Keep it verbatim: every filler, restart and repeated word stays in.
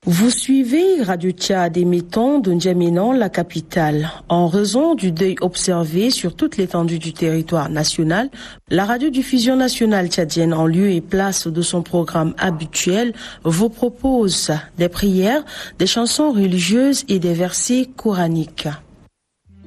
Vous suivez Radio Tchad émettant de N'Djamena, la capitale. En raison du deuil observé sur toute l'étendue du territoire national, la radiodiffusion nationale tchadienne, en lieu et place de son programme habituel, vous propose des prières, des chansons religieuses et des versets coraniques.